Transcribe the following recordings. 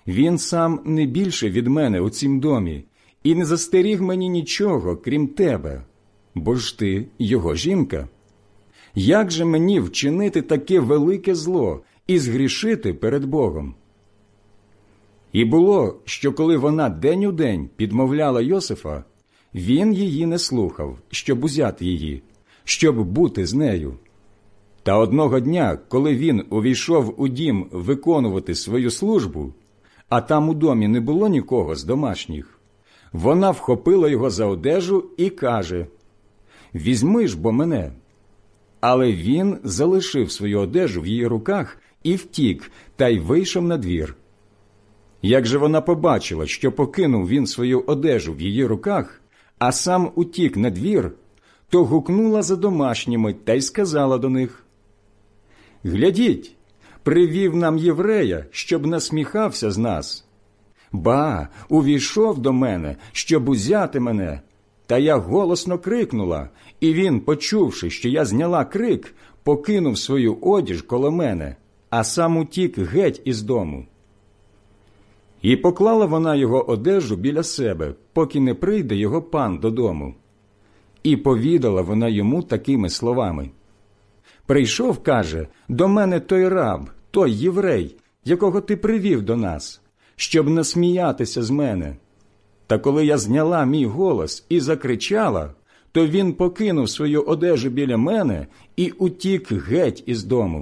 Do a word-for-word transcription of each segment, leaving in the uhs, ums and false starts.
Він сам не більше від мене у цім домі, і не застеріг мені нічого, крім тебе, бо ж ти його жінка. Як же мені вчинити таке велике зло і згрішити перед Богом? І було, що коли вона день у день підмовляла Йосифа, він її не слухав, щоб узяти її, щоб бути з нею. Та одного дня, коли він увійшов у дім виконувати свою службу, а там у домі не було нікого з домашніх, вона вхопила його за одежу і каже: «Візьми ж бо мене». Але він залишив свою одежу в її руках і втік, та й вийшов на двір. Як же вона побачила, що покинув він свою одежу в її руках, а сам утік на двір, то гукнула за домашніми та й сказала до них: «Глядіть, привів нам єврея, щоб насміхався з нас. Ба, увійшов до мене, щоб узяти мене. Та я голосно крикнула, і він, почувши, що я зняла крик, покинув свою одіж коло мене, а сам утік геть із дому». І поклала вона його одежу біля себе, поки не прийде його пан додому. І повідала вона йому такими словами: «Прийшов, каже, до мене той раб, той єврей, якого ти привів до нас, щоб насміятися з мене. Та коли я зняла мій голос і закричала, то він покинув свою одежу біля мене і утік геть із дому».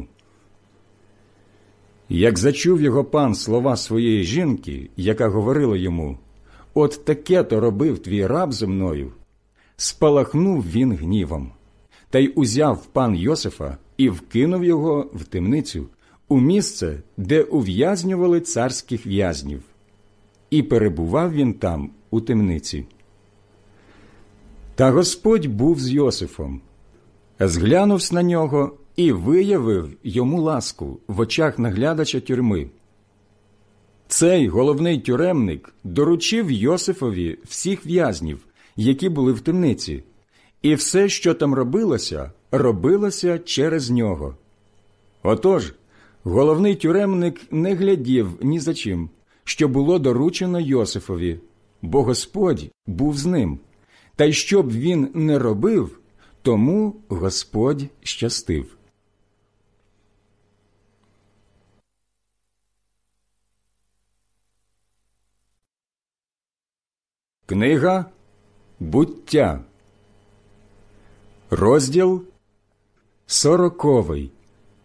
Як зачув його пан слова своєї жінки, яка говорила йому: «От таке-то робив твій раб зо мною», спалахнув він гнівом. Та й узяв пан Йосифа і вкинув його в темницю, у місце, де ув'язнювали царських в'язнів. І перебував він там, у темниці. Та Господь був з Йосифом, зглянувсь на нього і виявив йому ласку в очах наглядача тюрми. Цей головний тюремник доручив Йосифові всіх в'язнів, які були в темниці, і все, що там робилося, робилося через нього. Отож, головний тюремник не глядів ні за чим, що було доручено Йосифові, бо Господь був з ним. Та й що б він не робив, тому Господь щастив. Книга «Буття», розділ сороковий.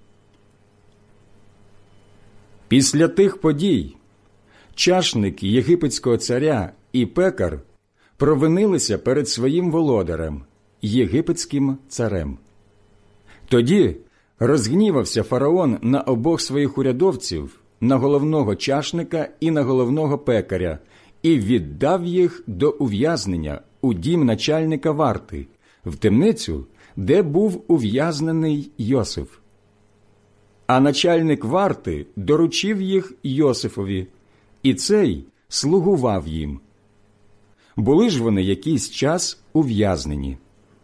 Після тих подій чашник єгипетського царя і пекар провинилися перед своїм володарем, єгипетським царем. Тоді розгнівався фараон на обох своїх урядовців, на головного чашника і на головного пекаря, і віддав їх до ув'язнення у дім начальника варти, в темницю, де був ув'язнений Йосиф. А начальник варти доручив їх Йосифові, і цей слугував їм. Були ж вони якийсь час ув'язнені.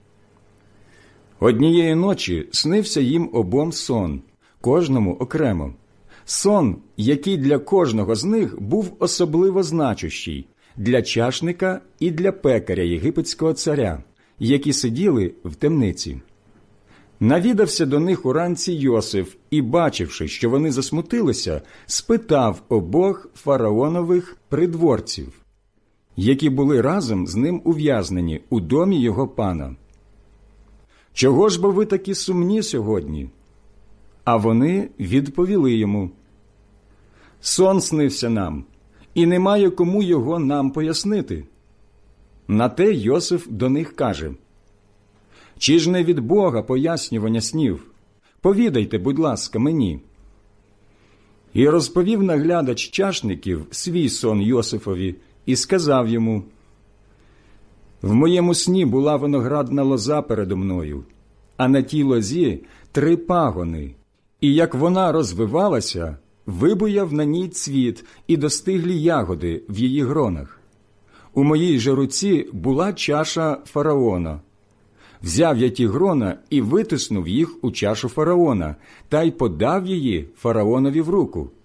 Однієї ночі снився їм обом сон, кожному окремо. Сон, який для кожного з них був особливо значущий, для чашника і для пекаря єгипетського царя, які сиділи в темниці. Навідався до них уранці Йосиф і, бачивши, що вони засмутилися, спитав обох фараонових придворців, які були разом з ним ув'язнені у домі його пана: «Чого ж бо ви такі сумні сьогодні?» А вони відповіли йому: «Сон снився нам, і немає кому його нам пояснити». На те Йосиф до них каже: «Чи ж не від Бога пояснювання снів? Повідайте, будь ласка, мені». І розповів наглядач чашників свій сон Йосифові і сказав йому: «В моєму сні була виноградна лоза передо мною, а на тій лозі три пагони, і як вона розвивалася, вибуяв на ній цвіт і достиглі ягоди в її гронах. У моїй же руці була чаша фараона. Взяв я ті грона і витиснув їх у чашу фараона, та й подав її фараонові в руку.